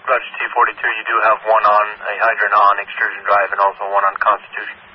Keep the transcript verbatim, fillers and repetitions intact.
Roger, T forty-two, you do have one on a hydrant on Excursion Drive and also one on Constitution.